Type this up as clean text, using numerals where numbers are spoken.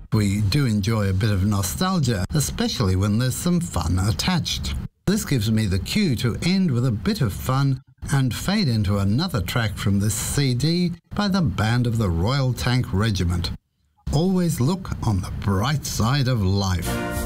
We do enjoy a bit of nostalgia, especially when there's some fun attached. This gives me the cue to end with a bit of fun and fade into another track from this CD by the band of the Royal Tank Regiment. Always look on the bright side of life.